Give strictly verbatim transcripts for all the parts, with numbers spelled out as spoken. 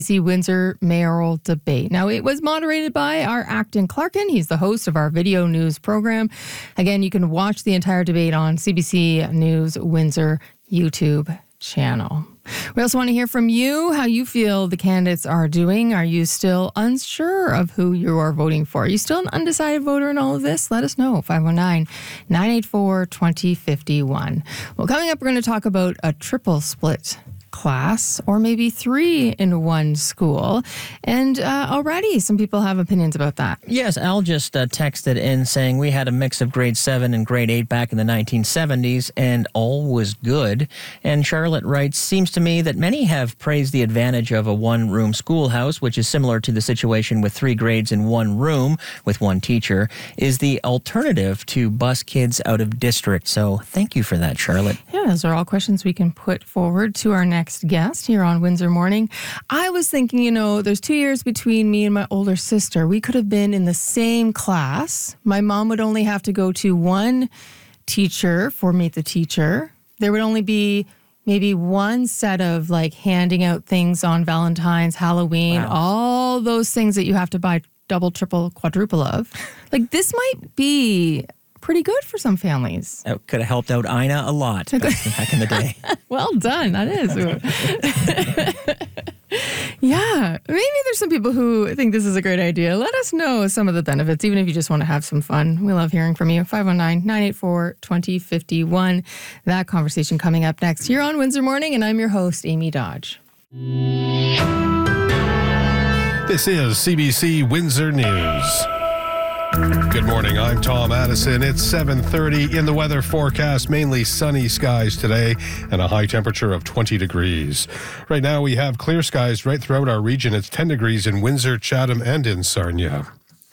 C Windsor mayoral debate. Now, it was moderated by our Acton Clarkin. He's the host of our video news program. Again, you can watch the entire debate on C B C News Windsor YouTube channel. We also want to hear from you, how you feel the candidates are doing. Are you still unsure of who you are voting for? Are you still an undecided voter in all of this? Let us know. five one nine, nine eight four, two zero five one. Well, coming up, we're going to talk about a triple split class, or maybe three in one school. And uh, already some people have opinions about that. Yes, Al just uh, texted in saying we had a mix of grade seven and grade eight back in the nineteen seventies, and all was good. And Charlotte writes, seems to me that many have praised the advantage of a one-room schoolhouse, which is similar to the situation with three grades in one room with one teacher, is the alternative to bus kids out of district. So thank you for that, Charlotte. Yeah, those are all questions we can put forward to our next Next guest here on Windsor Morning. I was thinking, you know, there's two years between me and my older sister. We could have been in the same class. My mom would only have to go to one teacher for Meet the Teacher. There would only be maybe one set of like handing out things on Valentine's, Halloween, wow. all those things that you have to buy double, triple, quadruple of. Like this might be pretty good for some families. It could have helped out Ina a lot back, back in the day. Well done. That is. Yeah. Maybe there's some people who think this is a great idea. Let us know some of the benefits, even if you just want to have some fun. We love hearing from you. five one nine, nine eight four, two zero five one. That conversation coming up next here on Windsor Morning, and I'm your host, Amy Dodge. This is C B C Windsor News. Good morning, I'm Tom Addison. It's seven thirty. In the weather forecast, mainly sunny skies today and a high temperature of twenty degrees. Right now we have clear skies right throughout our region. It's ten degrees in Windsor, Chatham, and in Sarnia.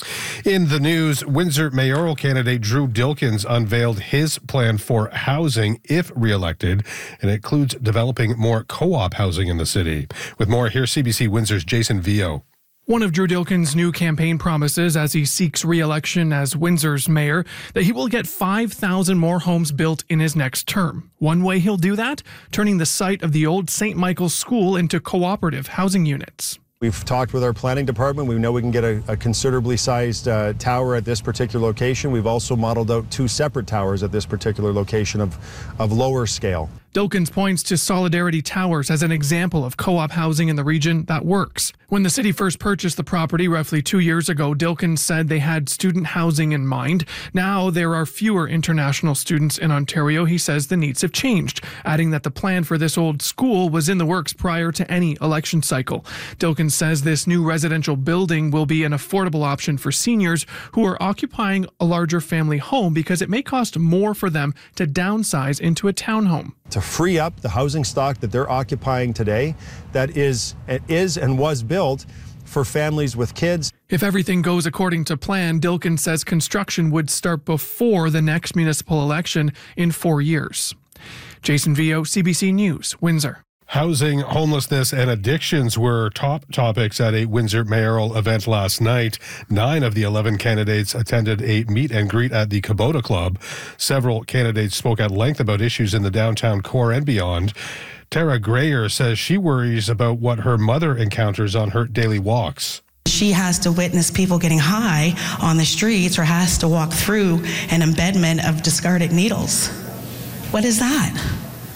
In the news, Windsor mayoral candidate Drew Dilkens unveiled his plan for housing if re-elected, and it includes developing more co-op housing in the city. With more, here's C B C Windsor's Jason Vio. One of Drew Dilkens' new campaign promises as he seeks re-election as Windsor's mayor, that he will get five thousand more homes built in his next term. One way he'll do that, turning the site of the old Saint Michael's School into cooperative housing units. We've talked with our planning department. We know we can get a, a considerably sized uh, tower at this particular location. We've also modeled out two separate towers at this particular location of, of lower scale. Dilkens points to Solidarity Towers as an example of co-op housing in the region that works. When the city first purchased the property roughly two years ago, Dilkens said they had student housing in mind. Now there are fewer international students in Ontario. He says the needs have changed, adding that the plan for this old school was in the works prior to any election cycle. Dilkens says this new residential building will be an affordable option for seniors who are occupying a larger family home because it may cost more for them to downsize into a townhome. To free up the housing stock that they're occupying today that is, is and was built for families with kids. If everything goes according to plan, Dilkens says construction would start before the next municipal election in four years. Jason Vio, C B C News, Windsor. Housing, homelessness, and addictions were top topics at a Windsor mayoral event last night. Nine of the eleven candidates attended a meet and greet at the Kubota Club. Several candidates spoke at length about issues in the downtown core and beyond. Tara Grayer says she worries about what her mother encounters on her daily walks. She has to witness people getting high on the streets or has to walk through an embedment of discarded needles. What is that?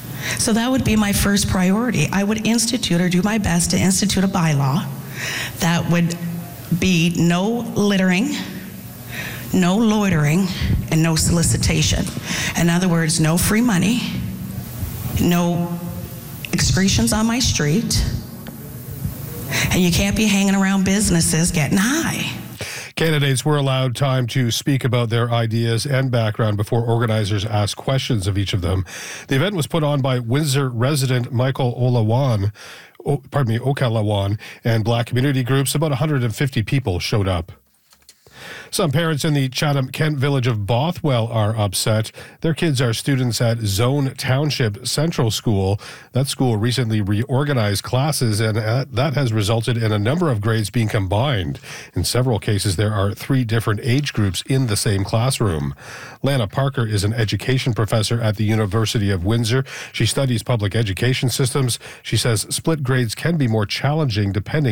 So that would be my first priority. I would institute or do my best to institute a bylaw that would be no littering, no loitering, and no solicitation. In other words, no free money, no excretions on my street, and you can't be hanging around businesses getting high. Candidates were allowed time to speak about their ideas and background before organizers asked questions of each of them. The event was put on by Windsor resident Michael Olawan, oh, pardon me, Okalawan, and Black community groups. About one hundred fifty people showed up. Some parents in the Chatham-Kent village of Bothwell are upset. Their kids are students at Zone Township Central School. That school recently reorganized classes, and that has resulted in a number of grades being combined. In several cases, there are three different age groups in the same classroom. Lana Parker is an education professor at the University of Windsor. She studies public education systems. She says split grades can be more challenging depending